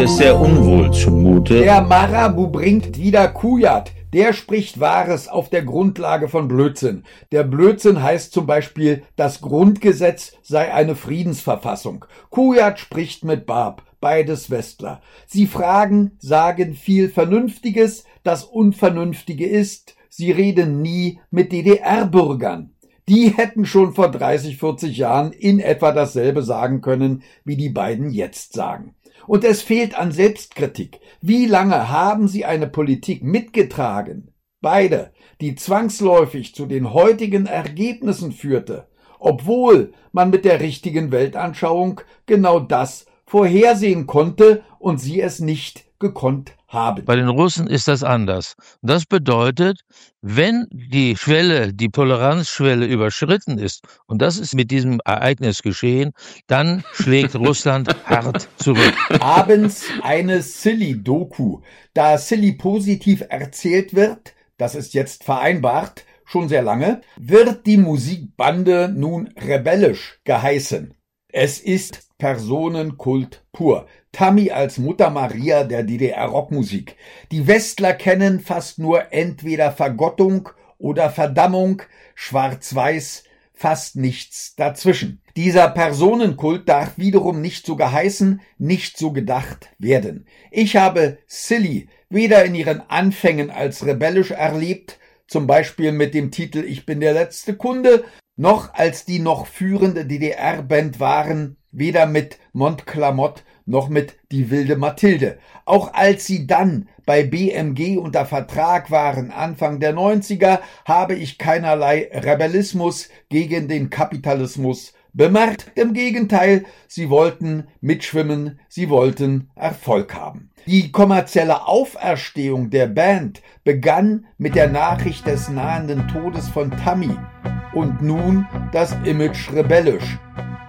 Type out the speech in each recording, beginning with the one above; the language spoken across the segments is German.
mir sehr unwohl zumute. Der Marabu bringt wieder Kujat. Der spricht Wahres auf der Grundlage von Blödsinn. Der Blödsinn heißt zum Beispiel, das Grundgesetz sei eine Friedensverfassung. Kujat spricht mit Barb, beides Westler. Sie fragen, sagen viel Vernünftiges, das Unvernünftige ist, sie reden nie mit DDR-Bürgern. Die hätten schon vor 30, 40 Jahren in etwa dasselbe sagen können, wie die beiden jetzt sagen. Und es fehlt an Selbstkritik. Wie lange haben sie eine Politik mitgetragen? Beide, die zwangsläufig zu den heutigen Ergebnissen führte, obwohl man mit der richtigen Weltanschauung genau das vorhersehen konnte und sie es nicht gekonnt haben. Bei den Russen ist das anders. Das bedeutet, wenn die Schwelle, die Toleranzschwelle überschritten ist, und das ist mit diesem Ereignis geschehen, dann schlägt Russland hart zurück. Abends eine Silly-Doku. Da Silly positiv erzählt wird, das ist jetzt vereinbart, schon sehr lange, wird die Musikbande nun rebellisch geheißen. Es ist Personenkult pur. Tammy als Mutter Maria der DDR-Rockmusik. Die Westler kennen fast nur entweder Vergottung oder Verdammung, schwarz-weiß, fast nichts dazwischen. Dieser Personenkult darf wiederum nicht so geheißen, nicht so gedacht werden. Ich habe Silly weder in ihren Anfängen als rebellisch erlebt, zum Beispiel mit dem Titel Ich bin der letzte Kunde, noch als die noch führende DDR-Band waren, weder mit Montclamotte noch mit Die wilde Mathilde. Auch als sie dann bei BMG unter Vertrag waren, Anfang der 90er, habe ich keinerlei Rebellismus gegen den Kapitalismus bemerkt. Im Gegenteil, sie wollten mitschwimmen, sie wollten Erfolg haben. Die kommerzielle Auferstehung der Band begann mit der Nachricht des nahenden Todes von Tammy und nun das Image rebellisch.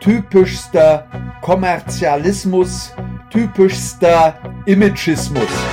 Typischster Kommerzialismus, typischster Imagismus.